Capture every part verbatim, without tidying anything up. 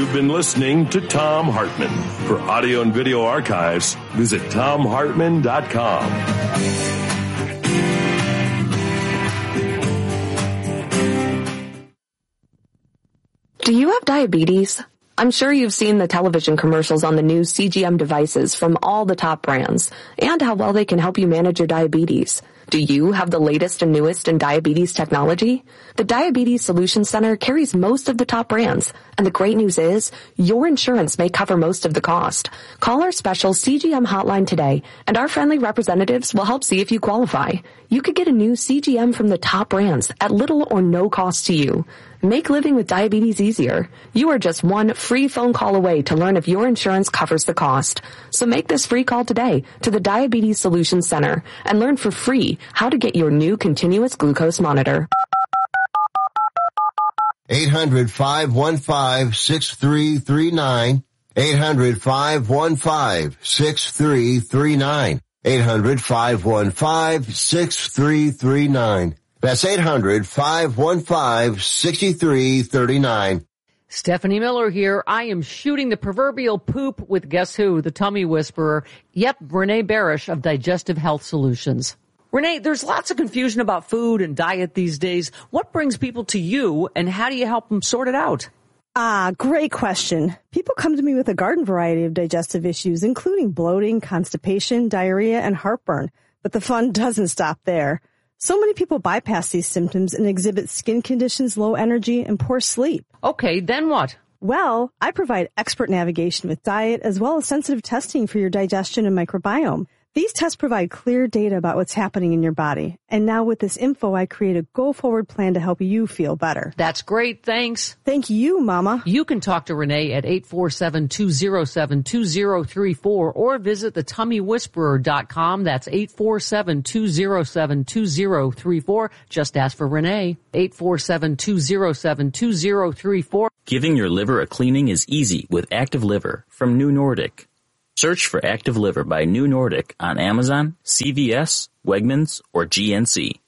You've been listening to Thom Hartmann. For audio and video archives, visit thom hartmann dot com. Do you have diabetes? I'm sure you've seen the television commercials on the new C G M devices from all the top brands and how well they can help you manage your diabetes. Do you have the latest and newest in diabetes technology? The Diabetes Solutions Center carries most of the top brands, and the great news is your insurance may cover most of the cost. Call our special C G M hotline today, and our friendly representatives will help see if you qualify. You could get a new C G M from the top brands at little or no cost to you. Make living with diabetes easier. You are just one free phone call away to learn if your insurance covers the cost. So make this free call today to the Diabetes Solutions Center and learn for free how to get your new continuous glucose monitor. eight hundred, five one five, six three three nine. eight hundred, five one five, six three three nine. eight hundred, five one five, six three three nine. That's eight hundred, five one five, six three three nine. Stephanie Miller here. I am shooting the proverbial poop with guess who? The tummy whisperer. Yep, Renee Barish of Digestive Health Solutions. Renee, there's lots of confusion about food and diet these days. What brings people to you, and how do you help them sort it out? Ah, great question. People come to me with a garden variety of digestive issues, including bloating, constipation, diarrhea, and heartburn. But the fun doesn't stop there. So many people bypass these symptoms and exhibit skin conditions, low energy, and poor sleep. Okay, then what? Well, I provide expert navigation with diet as well as sensitive testing for your digestion and microbiome. These tests provide clear data about what's happening in your body. And now with this info, I create a go-forward plan to help you feel better. That's great. Thanks. Thank you, Mama. You can talk to Renee at eight four seven, two oh seven, two oh three four or visit the tummy whisperer dot com. That's eight four seven, two oh seven, two oh three four. Just ask for Renee. eight four seven, two oh seven, two oh three four. Giving your liver a cleaning is easy with Active Liver from New Nordic. Search for Active Liver by New Nordic on Amazon, C V S, Wegmans, or G N C.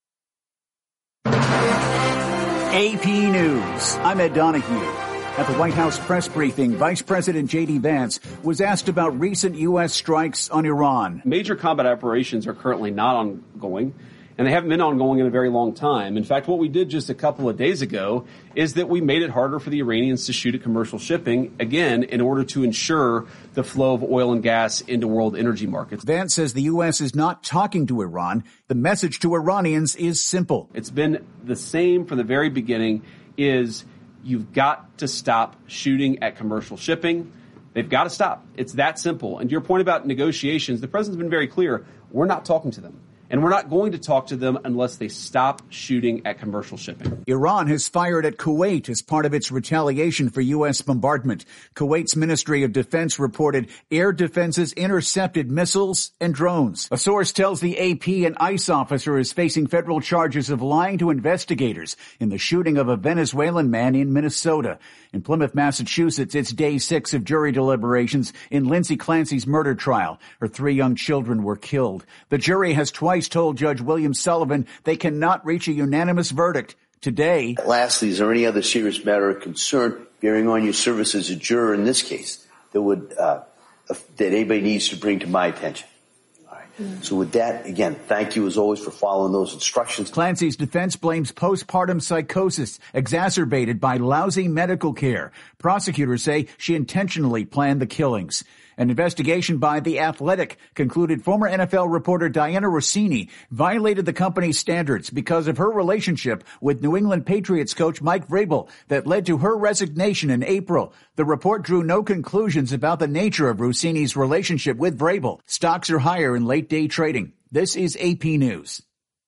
A P News. I'm Ed Donahue. At the White House press briefing, Vice President J D Vance was asked about recent U S strikes on Iran. Major combat operations are currently not ongoing, and they haven't been ongoing in a very long time. In fact, what we did just a couple of days ago is that we made it harder for the Iranians to shoot at commercial shipping, again, in order to ensure the flow of oil and gas into world energy markets. Vance says the U S is not talking to Iran. The message to Iranians is simple. It's been the same from the very beginning, is you've got to stop shooting at commercial shipping. They've got to stop. It's that simple. And to your point about negotiations, the president's been very clear. We're not talking to them. And we're not going to talk to them unless they stop shooting at commercial shipping. Iran has fired at Kuwait as part of its retaliation for U S bombardment. Kuwait's Ministry of Defense reported air defenses intercepted missiles and drones. A source tells the A P an ICE officer is facing federal charges of lying to investigators in the shooting of a Venezuelan man in Minnesota. In Plymouth, Massachusetts, it's day six of jury deliberations in Lindsay Clancy's murder trial. Her three young children were killed. The jury has twice told Judge William Sullivan they cannot reach a unanimous verdict. Today, lastly, is there any other serious matter of concern bearing on your service as a juror in this case that would uh, that anybody needs to bring to my attention? So with that, again, thank you as always for following those instructions. Clancy's defense blames postpartum psychosis exacerbated by lousy medical care. Prosecutors say she intentionally planned the killings. An investigation by The Athletic concluded former N F L reporter Diana Rossini violated the company's standards because of her relationship with New England Patriots coach Mike Vrabel that led to her resignation in April. The report drew no conclusions about the nature of Rossini's relationship with Vrabel. Stocks are higher in late-day trading. This is A P News.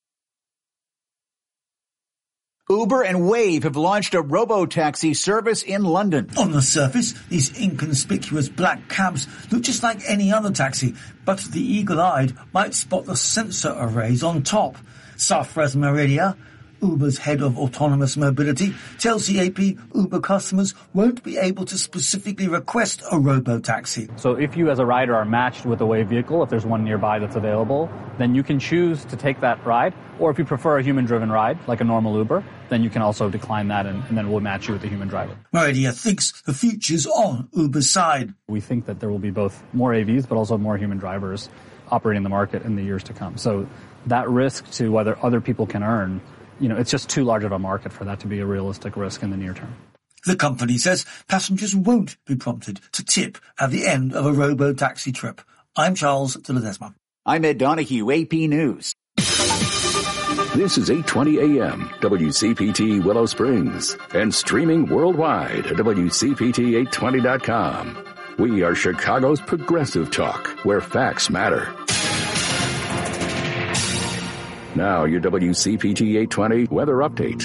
Uber and Wave have launched a robo-taxi service in London. On the surface, these inconspicuous black cabs look just like any other taxi, but the eagle-eyed might spot the sensor arrays on top. Safraz Meridia, Uber's head of autonomous mobility, tells the A P Uber customers won't be able to specifically request a robo-taxi. So if you as a rider are matched with a Wave vehicle, if there's one nearby that's available, then you can choose to take that ride. Or if you prefer a human-driven ride, like a normal Uber, then you can also decline that and, and then we'll match you with the human driver. Meridia thinks the future's on Uber's side. We think that there will be both more A Vs but also more human drivers operating the market in the years to come. So that risk to whether other people can earn, you know, it's just too large of a market for that to be a realistic risk in the near term. The company says passengers won't be prompted to tip at the end of a robo-taxi trip. I'm Charles de Ledesma. I'm Ed Donahue, A P News. This is eight twenty A M, W C P T Willow Springs, and streaming worldwide at W C P T eight twenty dot com. We are Chicago's progressive talk, where facts matter. Now, your W C P T eight twenty weather update.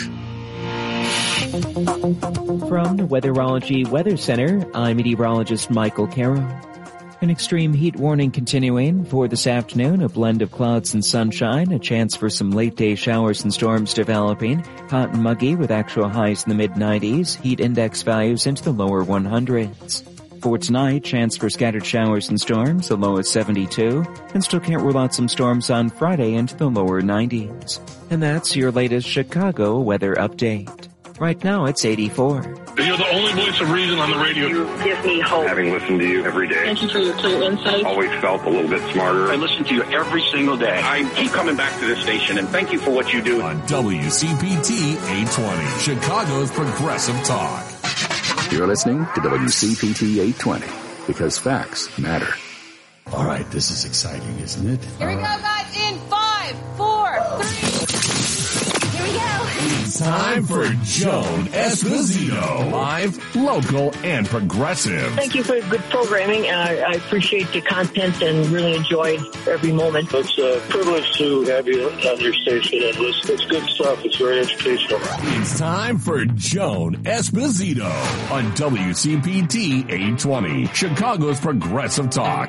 From the Weatherology Weather Center, I'm meteorologist Michael Caro. An extreme heat warning continuing for this afternoon, a blend of clouds and sunshine, a chance for some late-day showers and storms developing, hot and muggy with actual highs in the mid nineties, heat index values into the lower hundreds. For tonight, chance for scattered showers and storms, the low is seventy-two, and still can't rule out some storms on Friday into the lower nineties. And that's your latest Chicago weather update. Right now, it's eighty-four. You're the only voice of reason on the radio. You give me hope. Having listened to you every day. Thank you for your clear insight. Always felt a little bit smarter. I listen to you every single day. I keep coming back to this station, and thank you for what you do. On W C P T eight twenty, Chicago's Progressive Talk. You're listening to W C P T eight twenty, because facts matter. All right, this is exciting, isn't it? Here we go, guys, in five, four, three. Here we go. It's time for Joan Esposito. Live, local, and progressive. Thank you for good programming, and I, I appreciate the content and really enjoyed every moment. It's a privilege to have you on your station and listen. It's good stuff. It's very educational. It's time for Joan Esposito on W C P T eight twenty, Chicago's Progressive Talk.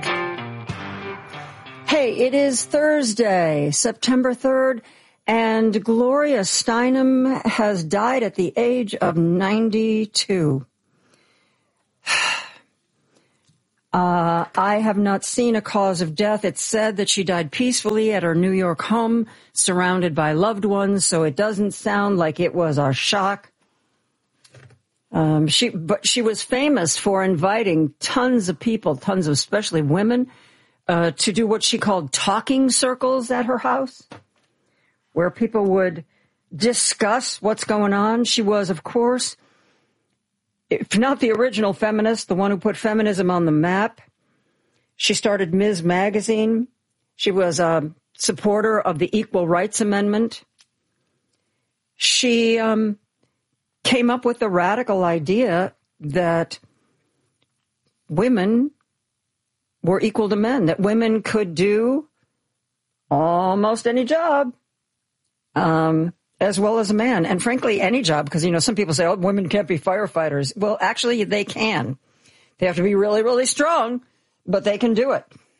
Hey, it is Thursday, September third, and Gloria Steinem has died at the age of ninety-two. Uh, I have not seen a cause of death. It's said that she died peacefully at her New York home, surrounded by loved ones, so it doesn't sound like it was a shock. Um, she, but she was famous for inviting tons of people, tons of especially women, uh, to do what she called talking circles at her house, where people would discuss what's going on. She was, of course, if not the original feminist, the one who put feminism on the map. She started Miz Magazine. She was a supporter of the Equal Rights Amendment. She um, came up with the radical idea that women were equal to men, that women could do almost any job, um, as well as a man. And frankly, any job, because, you know, some people say, oh, women can't be firefighters. Well, actually, they can. They have to be really, really strong, but they can do it.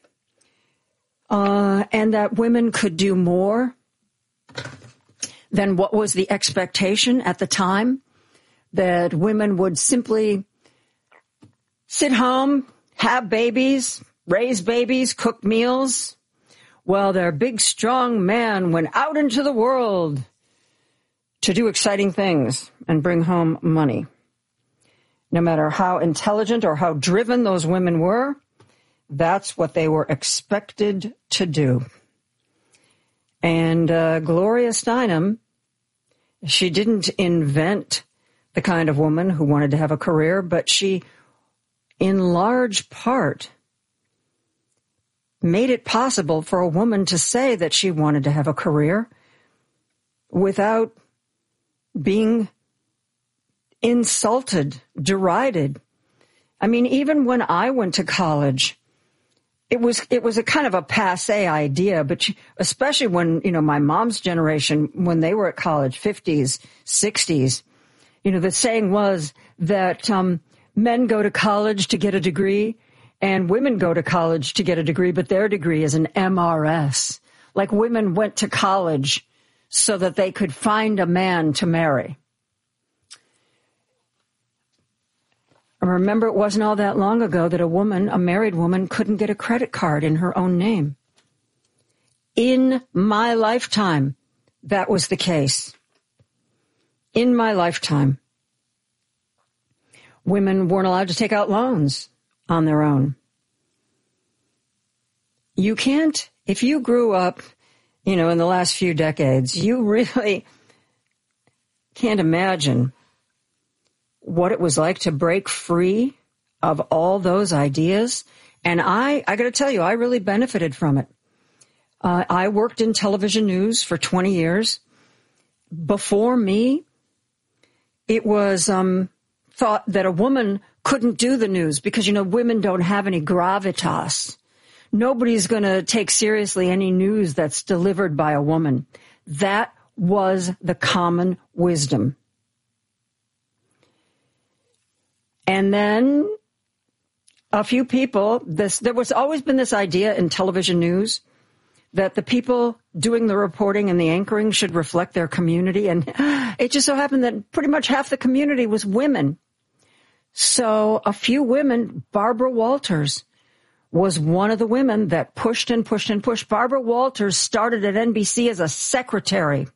Uh, and that women could do more than what was the expectation at the time, that women would simply sit home, have babies, raise babies, cook meals, while their big, strong man went out into the world to do exciting things and bring home money. No matter how intelligent or how driven those women were, that's what they were expected to do. And uh, Gloria Steinem, she didn't invent the kind of woman who wanted to have a career, but she, in large part, made it possible for a woman to say that she wanted to have a career without being insulted, derided. I mean, even when I went to college, it was it was a kind of a passé idea, but especially when, you know, my mom's generation, when they were at college, fifties, sixties, you know, the saying was that um, men go to college to get a degree and women go to college to get a degree, but their degree is an M R S. Like women went to college so that they could find a man to marry. I remember it wasn't all that long ago that a woman, a married woman, couldn't get a credit card in her own name. In my lifetime, that was the case. In my lifetime, women weren't allowed to take out loans on their own. You can't, if you grew up, you know, in the last few decades, you really can't imagine what it was like to break free of all those ideas. And I, I got to tell you, I really benefited from it. Uh, I worked in television news for twenty years. Before me, it was um, thought that a woman couldn't do the news because, you know, women don't have any gravitas. Nobody's going to take seriously any news that's delivered by a woman. That was the common wisdom. And then a few people, this, there was always been this idea in television news that the people doing the reporting and the anchoring should reflect their community. And it just so happened that pretty much half the community was women. So a few women, Barbara Walters was one of the women that pushed and pushed and pushed. Barbara Walters started at N B C as a secretary.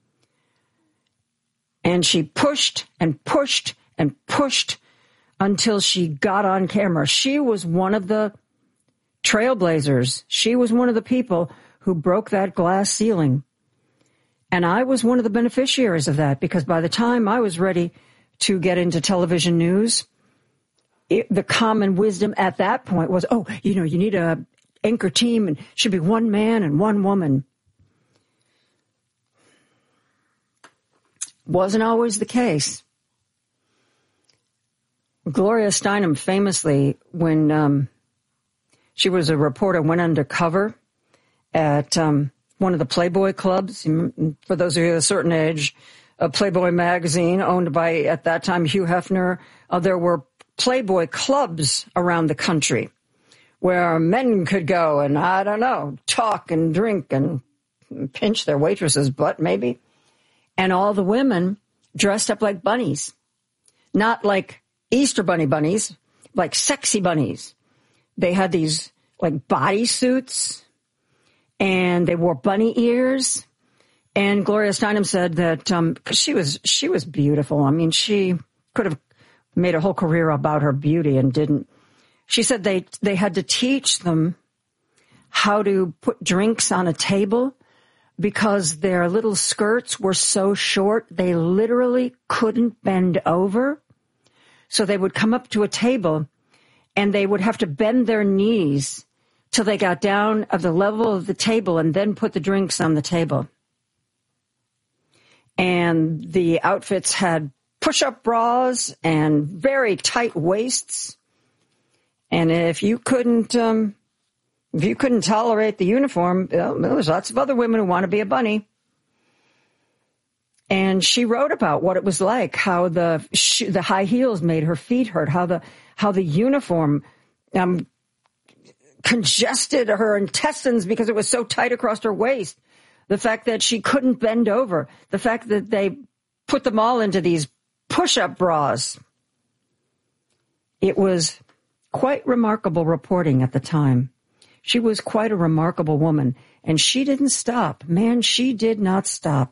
And she pushed and pushed and pushed until she got on camera. She was one of the trailblazers. She was one of the people who broke that glass ceiling. And I was one of the beneficiaries of that because by the time I was ready to get into television news, it, the common wisdom at that point was, oh, you know, you need a anchor team and it should be one man and one woman. Wasn't always the case. Gloria Steinem famously, when um, she was a reporter, went undercover at um, one of the Playboy clubs. For those of you of a certain age, a Playboy magazine owned by, at that time, Hugh Hefner. Uh, there were Playboy clubs around the country where men could go and, I don't know, talk and drink and pinch their waitress's butt, maybe. And all the women dressed up like bunnies, not like Easter bunny bunnies, like sexy bunnies. They had these like bodysuits and they wore bunny ears. And Gloria Steinem said that, um, cause she was, she was beautiful. I mean, she could have made a whole career about her beauty and didn't. She said they, they had to teach them how to put drinks on a table because their little skirts were so short, they literally couldn't bend over. So they would come up to a table and they would have to bend their knees till they got down at the level of the table and then put the drinks on the table. And the outfits had push-up bras and very tight waists. And if you couldn't, um, if you couldn't tolerate the uniform, well, there's lots of other women who want to be a bunny. And she wrote about what it was like, how the sh- the high heels made her feet hurt, how the how the uniform um, congested her intestines because it was so tight across her waist. The fact that she couldn't bend over, the fact that they put them all into these push-up bras. It was quite remarkable reporting at the time. She was quite a remarkable woman, and she didn't stop. Man, she did not stop.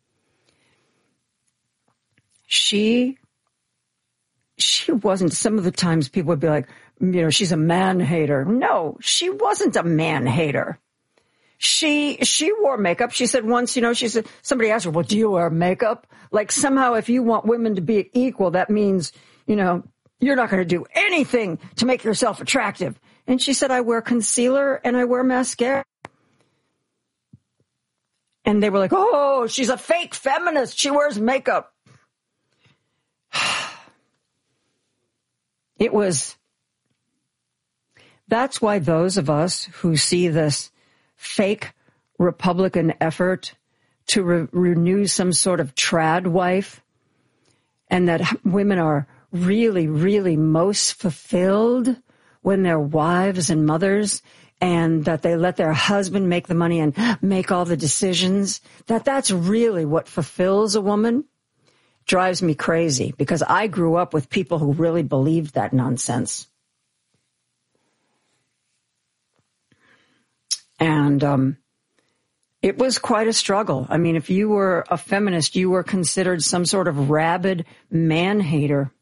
She, she wasn't, some of the times people would be like, you know, she's a man-hater. No, she wasn't a man-hater. She, she wore makeup. She said once, you know, she said, somebody asked her, well, do you wear makeup? Like somehow if you want women to be equal, that means, you know, you're not going to do anything to make yourself attractive. And she said, I wear concealer and I wear mascara. And they were like, oh, she's a fake feminist. She wears makeup. It was, that's why those of us who see this fake Republican effort to re- renew some sort of trad wife and that women are really, really most fulfilled when they're wives and mothers and that they let their husband make the money and make all the decisions, that that's really what fulfills a woman, drives me crazy, because I grew up with people who really believed that nonsense. And um, it was quite a struggle. I mean, if you were a feminist, you were considered some sort of rabid man-hater.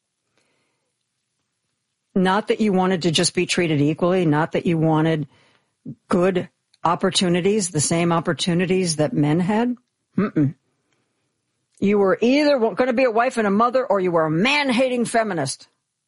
Not that you wanted to just be treated equally, not that you wanted good opportunities, the same opportunities that men had. Mm-mm. You were either going to be a wife and a mother, or you were a man-hating feminist.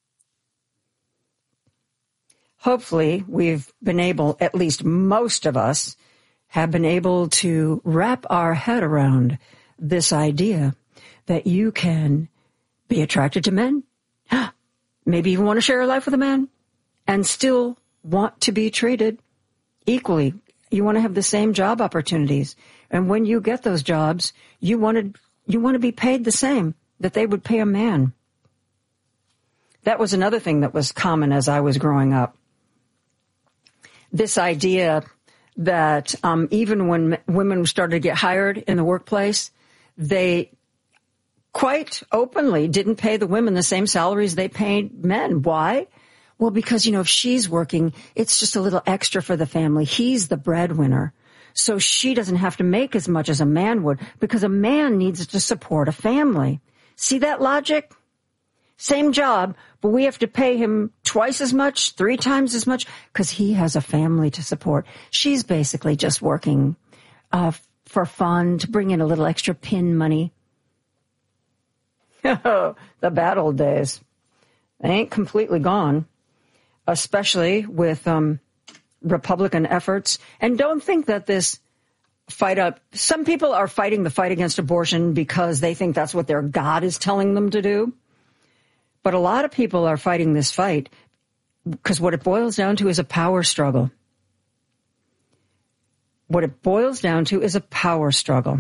Hopefully, we've been able, at least most of us, have been able to wrap our head around this idea that you can be attracted to men, maybe even want to share your life with a man, and still want to be treated equally. You want to have the same job opportunities. And when you get those jobs, you wanted, you want to be paid the same that they would pay a man. That was another thing that was common as I was growing up. This idea that um, even when women started to get hired in the workplace, they quite openly didn't pay the women the same salaries they paid men. Why? Well, because, you know, if she's working, it's just a little extra for the family. He's the breadwinner. So she doesn't have to make as much as a man would, because a man needs to support a family. See that logic? Same job, but we have to pay him twice as much, three times as much, because he has a family to support. She's basically just working uh, for fun, to bring in a little extra pin money. The bad old days. They ain't completely gone, especially with um, Republican efforts. And don't think that this fight up, some people are fighting the fight against abortion because they think that's what their God is telling them to do. But a lot of people are fighting this fight because what it boils down to is a power struggle. What it boils down to is a power struggle.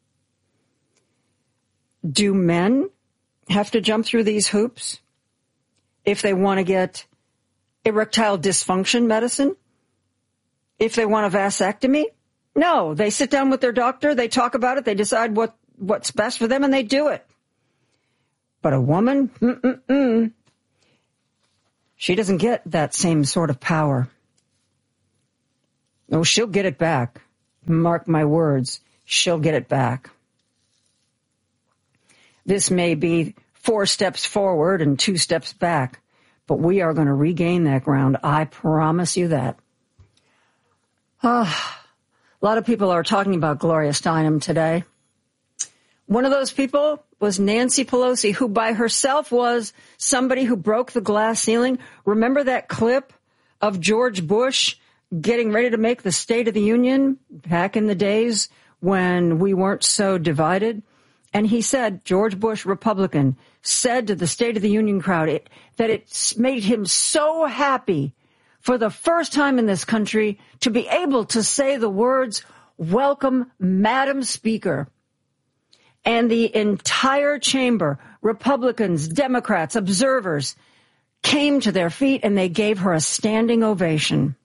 Do men have to jump through these hoops if they want to get erectile dysfunction medicine? If they want a vasectomy? No, they sit down with their doctor, they talk about it, they decide what, what's best for them, and they do it. But a woman, mm-mm-mm, she doesn't get that same sort of power. Oh, she'll get it back. Mark my words, she'll get it back. This may be four steps forward and two steps back, but we are going to regain that ground. I promise you that. Oh, a lot of people are talking about Gloria Steinem today. One of those people was Nancy Pelosi, who by herself was somebody who broke the glass ceiling. Remember that clip of George Bush getting ready to make the State of the Union back in the days when we weren't so divided? And he said, George Bush, Republican, said to the State of the Union crowd it, that it made him so happy for the first time in this country to be able to say the words, "Welcome, Madam Speaker." And the entire chamber, Republicans, Democrats, observers, came to their feet and they gave her a standing ovation.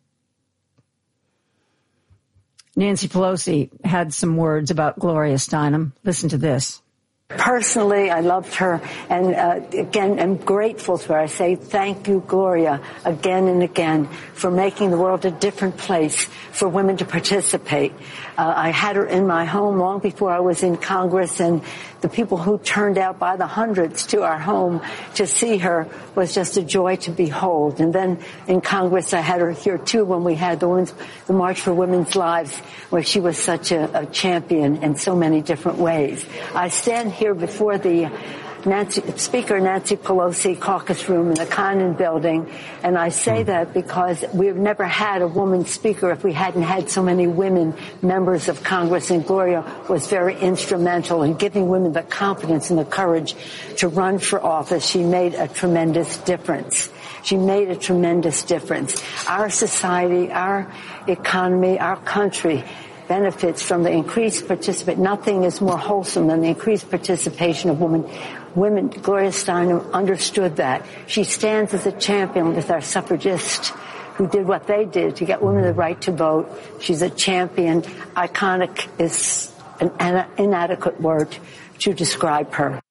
Nancy Pelosi had some words about Gloria Steinem. Listen to this. Personally, I loved her, and uh, again, I'm grateful to her. I say thank you, Gloria, again and again, for making the world a different place for women to participate. Uh, I had her in my home long before I was in Congress, and the people who turned out by the hundreds to our home to see her was just a joy to behold. And then in Congress, I had her here, too, when we had the, women's, the March for Women's Lives, where she was such a, a champion in so many different ways. I stand here before the Nancy, Speaker Nancy Pelosi caucus room in the Condon building, and I say that because we've never had a woman speaker if we hadn't had so many women members of Congress, and Gloria was very instrumental in giving women the confidence and the courage to run for office. She made a tremendous difference. She made a tremendous difference. Our society, our economy, our country benefits from the increased participation. Nothing is more wholesome than the increased participation of women. Women, Gloria Steinem understood that. She stands as a champion with our suffragists, who did what they did to get women the right to vote. She's a champion. Iconic is an inadequate word to describe her.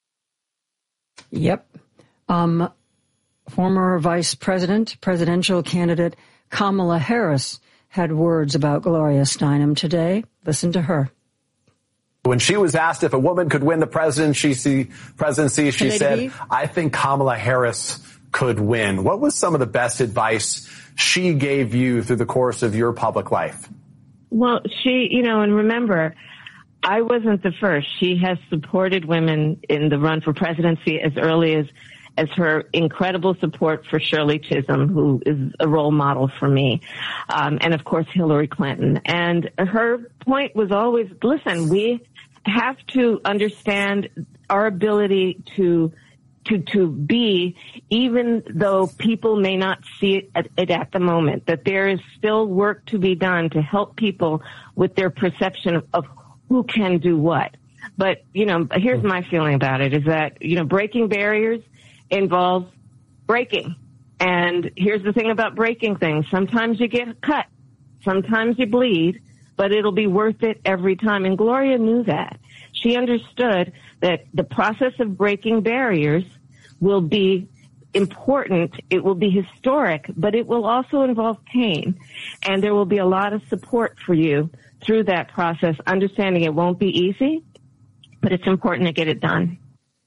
Yep. Um, former Vice President, presidential candidate Kamala Harris had words about Gloria Steinem today. Listen to her. When she was asked if a woman could win the presidency, presidency, she said, I think Kamala Harris could win. What was some of the best advice she gave you through the course of your public life? Well, she, you know, and remember, I wasn't the first. She has supported women in the run for presidency as early as as her incredible support for Shirley Chisholm, who is a role model for me, um, and of course Hillary Clinton. And her point was always, listen, we have to understand our ability to to to be, even though people may not see it at, it at the moment, that there is still work to be done to help people with their perception of, of who can do what. But, you know, here's my feeling about it, is that, you know, breaking barriers involves breaking. And here's the thing about breaking things. Sometimes you get cut. Sometimes you bleed, but it'll be worth it every time. And Gloria knew that. She understood that the process of breaking barriers will be important. It will be historic, but it will also involve pain. And there will be a lot of support for you through that process, understanding it won't be easy, but it's important to get it done.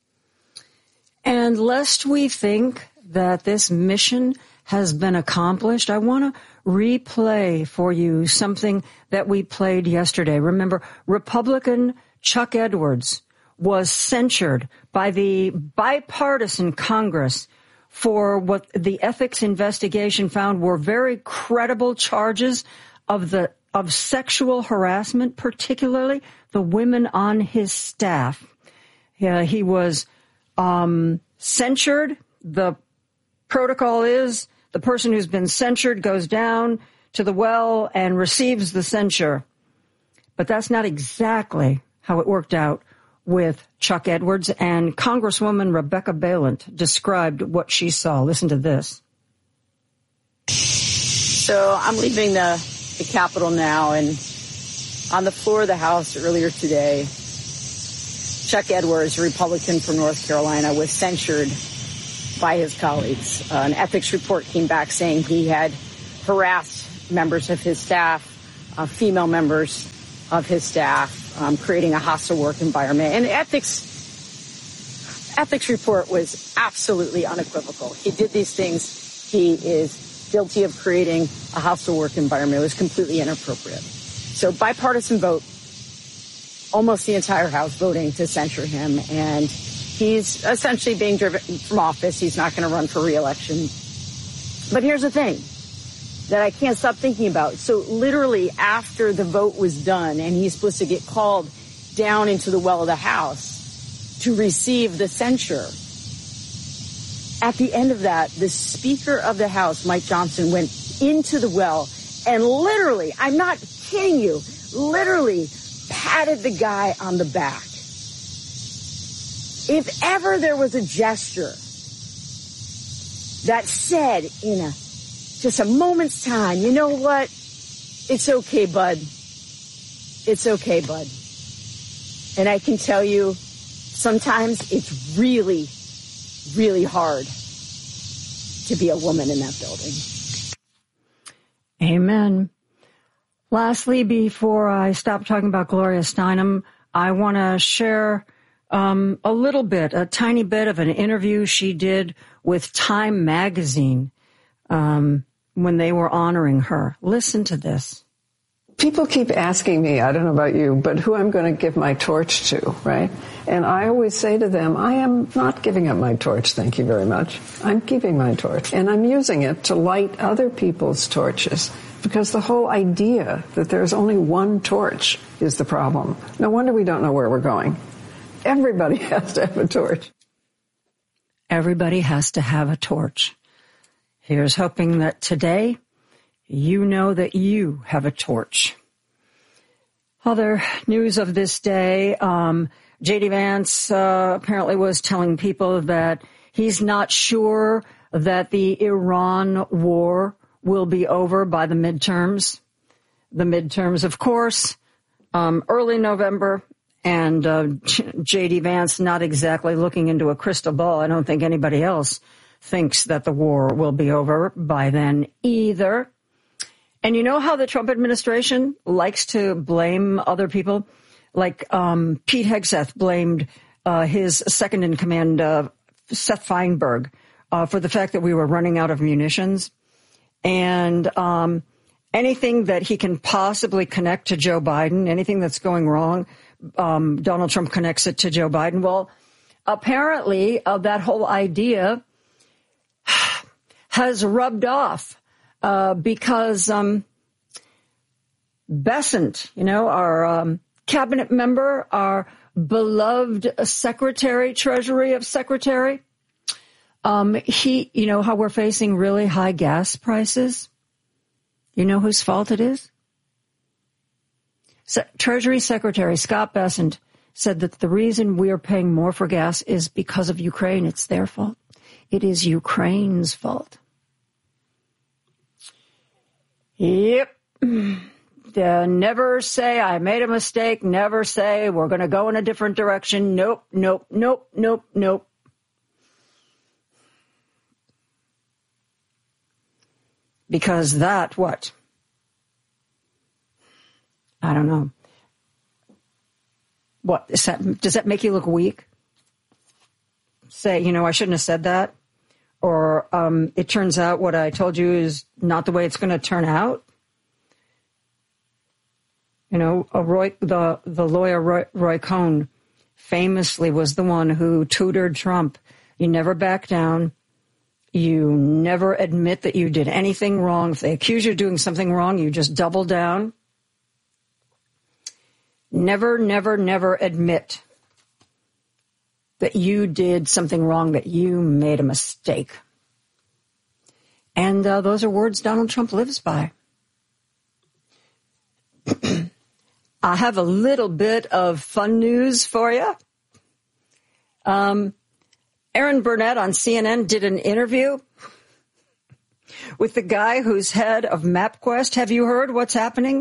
And lest we think that this mission has been accomplished, I want to replay for you something that we played yesterday. Remember, Republican Chuck Edwards was censured by the bipartisan Congress for what the ethics investigation found were very credible charges of the of sexual harassment, particularly the women on his staff. Yeah, he was um, censured. The protocol is the person who's been censured goes down to the well and receives the censure. But that's not exactly how it worked out with Chuck Edwards, and Congresswoman Rebecca Balint described what she saw. Listen to this. So I'm leaving the, the Capitol now, and on the floor of the House earlier today, Chuck Edwards, a Republican from North Carolina, was censured by his colleagues. Uh, an ethics report came back saying he had harassed members of his staff, uh, female members of his staff, um, creating a hostile work environment. And ethics ethics report was absolutely unequivocal. He did these things. He is guilty of creating a hostile work environment. It was completely inappropriate. So bipartisan vote, almost the entire House voting to censure him. And he's essentially being driven from office. He's not going to run for re-election. But here's the thing that I can't stop thinking about. So literally after the vote was done and he's supposed to get called down into the well of the House to receive the censure, at the end of that, the Speaker of the House, Mike Johnson, went into the well and literally, I'm not kidding you, literally patted the guy on the back. If ever there was a gesture that said in a just a moment's time, you know what? It's okay, bud. It's okay, bud. And I can tell you, sometimes it's really, really hard to be a woman in that building. Amen. Lastly, before I stop talking about Gloria Steinem, I want to share um, a little bit, a tiny bit of an interview she did with Time Magazine um, when they were honoring her. Listen to this. People keep asking me, I don't know about you, but who I'm going to give my torch to, right? And I always say to them, I am not giving up my torch, thank you very much. I'm keeping my torch, and I'm using it to light other people's torches, because the whole idea that there's only one torch is the problem. No wonder we don't know where we're going. Everybody has to have a torch. Everybody has to have a torch. Here's hoping that today you know that you have a torch. Other news of this day, um, J D Vance uh, apparently was telling people that he's not sure that the Iran war will be over by the midterms. The midterms, of course, um, early November, and uh, J D. Vance not exactly looking into a crystal ball. I don't think anybody else thinks that the war will be over by then either. And you know how the Trump administration likes to blame other people? Like um, Pete Hegseth blamed uh, his second in command, uh, Seth Feinberg, uh, for the fact that we were running out of munitions. And um, anything that he can possibly connect to Joe Biden, anything that's going wrong, um, Donald Trump connects it to Joe Biden. Well, apparently uh, that whole idea has rubbed off uh, because um, Bessent, you know, our um, cabinet member, our beloved secretary, Treasury of Secretary, um, he, you know how we're facing really high gas prices? You know whose fault it is? Se- Treasury Secretary Scott Bessent said that the reason we are paying more for gas is because of Ukraine. It's their fault. It is Ukraine's fault. Yep. Uh, never say I made a mistake. Never say we're going to go in a different direction. Nope, nope, nope, nope, nope. Because that, what? I don't know. What, is that, does that make you look weak? Say, you know, I shouldn't have said that. Or um, it turns out what I told you is not the way it's going to turn out. You know, a Roy, the, the lawyer Roy, Roy Cohn famously was the one who tutored Trump. You never back down. You never admit that you did anything wrong. If they accuse you of doing something wrong, you just double down. Never, never, never admit that you did something wrong, that you made a mistake. And uh, those are words Donald Trump lives by. I have a little bit of fun news for you. Um, Aaron Burnett on C N N did an interview with the guy who's head of MapQuest. Have you heard what's happening?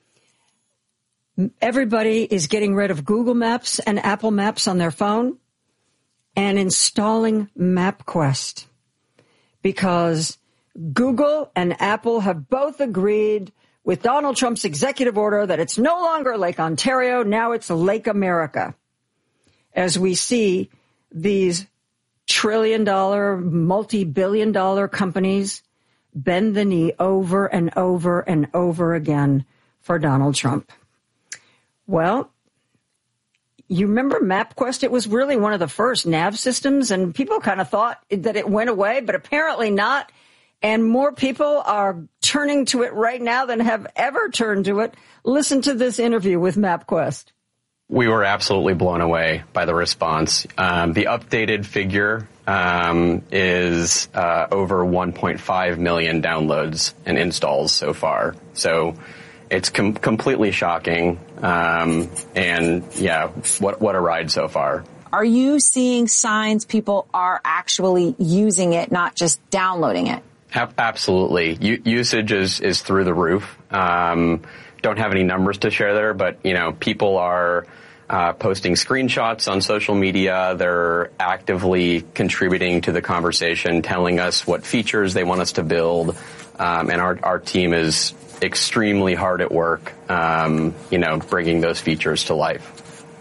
Everybody is getting rid of Google Maps and Apple Maps on their phone and installing MapQuest because Google and Apple have both agreed with Donald Trump's executive order that it's no longer Lake Ontario, now it's Lake America. As we see these trillion dollar, multi-billion dollar companies bend the knee over and over and over again for Donald Trump. Well, you remember MapQuest? It was really one of the first nav systems, and people kind of thought that it went away, but apparently not. And more people are turning to it right now than have ever turned to it. Listen to this interview with MapQuest. We were absolutely blown away by the response. Um, the updated figure um, is uh, over one point five million downloads and installs so far. So it's com- completely shocking. Um, and yeah, what what a ride so far. Are you seeing signs people are actually using it, not just downloading it? Absolutely. U- usage is, is through the roof. Um, don't have any numbers to share there, but, you know, people are uh, posting screenshots on social media. They're actively contributing to the conversation, telling us what features they want us to build. Um, and our, our team is extremely hard at work, um, you know, bringing those features to life.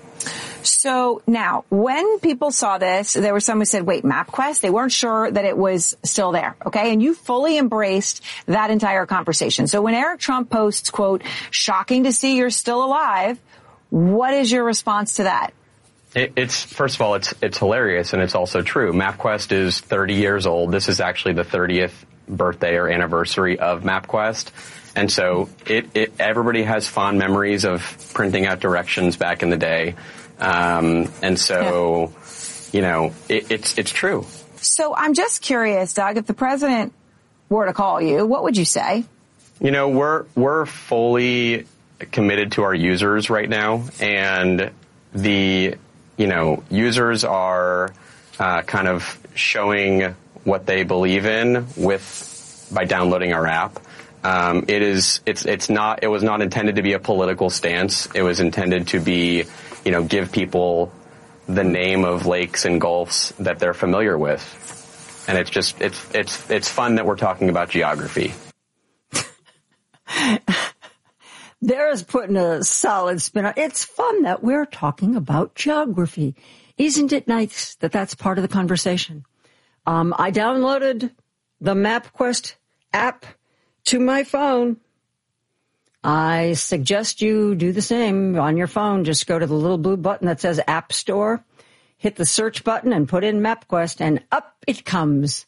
So now, when people saw this, there were some who said, wait, MapQuest? They weren't sure that it was still there, okay? And you fully embraced that entire conversation. So when Eric Trump posts, quote, shocking to see you're still alive, what is your response to that? It, it's, first of all, it's, it's hilarious, and it's also true. MapQuest is thirty years old. This is actually the thirtieth birthday or anniversary of MapQuest. And so it, it, everybody has fond memories of printing out directions back in the day. Um, and so, yeah. you know, it, it's, it's true. So I'm just curious, Doug, if the president were to call you, what would you say? You know, we're, we're fully committed to our users right now. And the, you know, users are, uh, kind of showing what they believe in with by downloading our app. Um, it is, it's, it's not, it was not intended to be a political stance. It was intended to be, you know, give people the name of lakes and gulfs that they're familiar with. And it's just, it's, it's, it's fun that we're talking about geography. There's putting a solid spin on. It's fun that we're talking about geography. Isn't it nice that that's part of the conversation? Um, I downloaded the MapQuest app to my phone. I suggest you do the same on your phone. Just go to the little blue button that says App Store, hit the search button and put in MapQuest, and up it comes.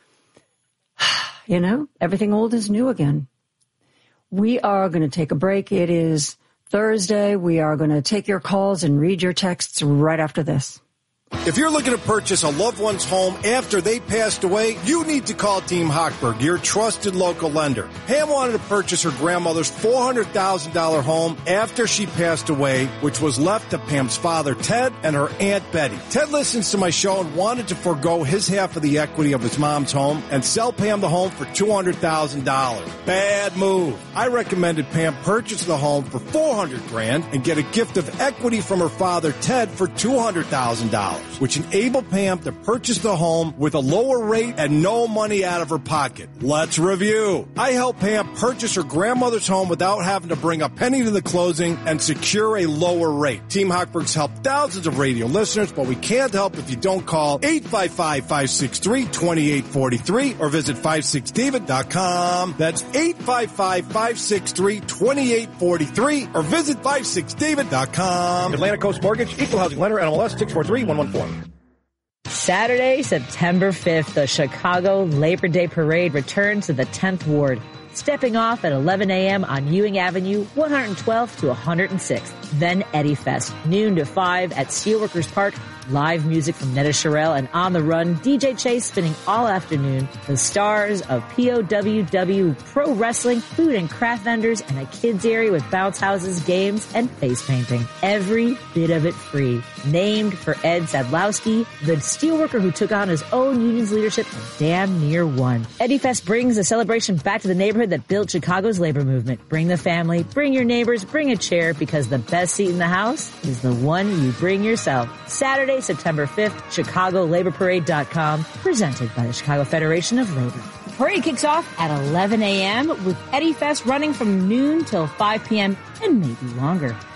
You know, everything old is new again. We are going to take a break. It is Thursday. We are going to take your calls and read your texts right after this. If you're looking to purchase a loved one's home after they passed away, you need to call Team Hochberg, your trusted local lender. Pam wanted to purchase her grandmother's four hundred thousand dollars home after she passed away, which was left to Pam's father, Ted, and her Aunt Betty. Ted listens to my show and wanted to forego his half of the equity of his mom's home and sell Pam the home for two hundred thousand dollars. Bad move. I recommended Pam purchase the home for four hundred grand and get a gift of equity from her father, Ted, for two hundred thousand dollars. Which enabled Pam to purchase the home with a lower rate and no money out of her pocket. Let's review. I helped Pam purchase her grandmother's home without having to bring a penny to the closing and secure a lower rate. Team Hochberg's helped thousands of radio listeners, but we can't help if you don't call eight five five, five six three, two eight four three or visit five six david dot com. That's eight five five, five six three, two eight four three or visit five six david dot com. Atlantic Coast Mortgage, Equal Housing Lender, N M L S six four three one one four. Saturday, September fifth, the Chicago Labor Day Parade returns to the tenth Ward, stepping off at eleven a.m. on Ewing Avenue, one hundred twelfth to one hundred sixth. Then Eddie Fest, noon to five at Steelworkers Park. Live music from Netta Sherrill and On the Run, D J Chase spinning all afternoon. The stars of P O W W Pro Wrestling, food and craft vendors, and a kids area with bounce houses, games, and face painting. Every bit of it free. Named for Ed Sadlowski, the steelworker who took on his own union's leadership and damn near won. Eddie Fest brings the celebration back to the neighborhood that built Chicago's labor movement. Bring the family, bring your neighbors, bring a chair, because the best seat in the house is the one you bring yourself. Saturday, September fifth, Chicago Labor Parade dot com, presented by the Chicago Federation of Labor. The parade kicks off at eleven a.m. with Eddie Fest running from noon till five p.m. and maybe longer.